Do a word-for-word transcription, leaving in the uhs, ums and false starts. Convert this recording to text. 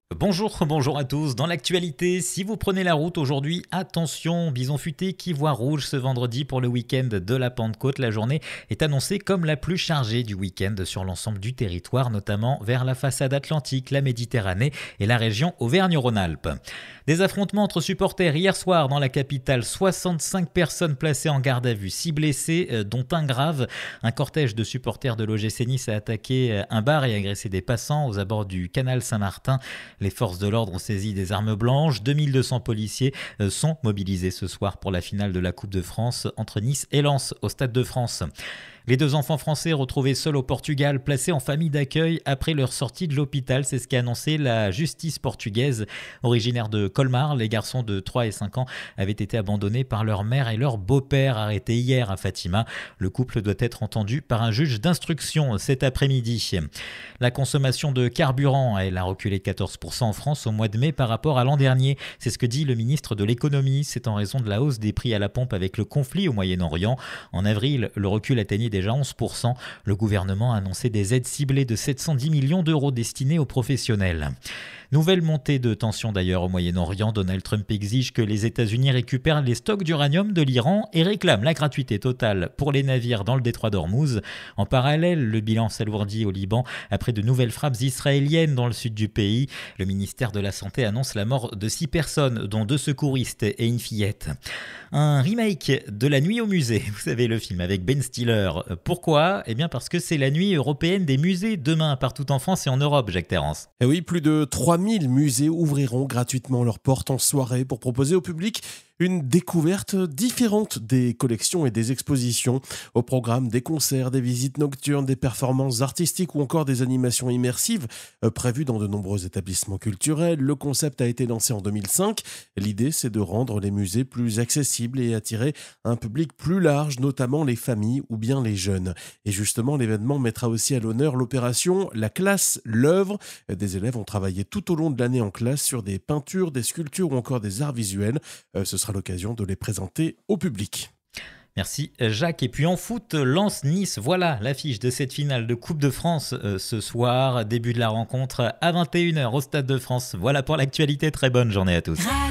Bonjour, bonjour à tous. Dans l'actualité, si vous prenez la route aujourd'hui, attention, Bison Futé qui voit rouge ce vendredi pour le week-end de la Pentecôte. La journée est annoncée comme la plus chargée du week-end sur l'ensemble du territoire, notamment vers la façade atlantique, la Méditerranée et la région Auvergne-Rhône-Alpes. Des affrontements entre supporters hier soir dans la capitale, soixante-cinq personnes placées en garde à vue, six blessés, dont un grave. Un cortège de supporters de l'O G C Nice a attaqué un bar et agressé des passants aux abords du canal Saint-Martin. Les forces de l'ordre ont saisi des armes blanches. deux mille deux cents policiers sont mobilisés ce soir pour la finale de la Coupe de France entre Nice et Lens au Stade de France. Les deux enfants français retrouvés seuls au Portugal, placés en famille d'accueil après leur sortie de l'hôpital. C'est ce qu'a annoncé la justice portugaise. Originaires de Colmar, les garçons de trois et cinq ans avaient été abandonnés par leur mère et leur beau-père arrêtés hier à Fatima. Le couple doit être entendu par un juge d'instruction cet après-midi. La consommation de carburant, elle a reculé quatorze pour cent en France au mois de mai par rapport à l'an dernier. C'est ce que dit le ministre de l'économie. C'est en raison de la hausse des prix à la pompe avec le conflit au Moyen-Orient. En avril, le recul atteignait déjà onze pour cent. Le gouvernement a annoncé des aides ciblées de sept cent dix millions d'euros destinées aux professionnels. Nouvelle montée de tension d'ailleurs au Moyen-Orient. Donald Trump exige que les États-Unis récupèrent les stocks d'uranium de l'Iran et réclame la gratuité totale pour les navires dans le détroit d'Ormuz. En parallèle, le bilan s'alourdit au Liban après de nouvelles frappes israéliennes dans le sud du pays. Le ministère de la Santé annonce la mort de six personnes, dont deux secouristes et une fillette. Un remake de La Nuit au musée, vous savez le film avec Ben Stiller. Pourquoi ? Eh bien parce que c'est la nuit européenne des musées demain partout en France et en Europe, Jacques Terrance. Et oui, plus de trois mille musées ouvriront gratuitement leurs portes en soirée pour proposer au public une découverte différente des collections et des expositions. Au programme, des concerts, des visites nocturnes, des performances artistiques ou encore des animations immersives euh, prévues dans de nombreux établissements culturels. Le concept a été lancé en deux mille cinq. L'idée, c'est de rendre les musées plus accessibles et attirer un public plus large, notamment les familles ou bien les jeunes. Et justement, l'événement mettra aussi à l'honneur l'opération La classe, l'œuvre. Des élèves ont travaillé tout au long de l'année en classe sur des peintures, des sculptures ou encore des arts visuels. Euh, ce sera l'occasion de les présenter au public. Merci Jacques. Et puis en foot, Lens-Nice, voilà l'affiche de cette finale de Coupe de France euh, ce soir. Début de la rencontre à vingt et une heures au Stade de France. Voilà pour l'actualité, très bonne journée à tous.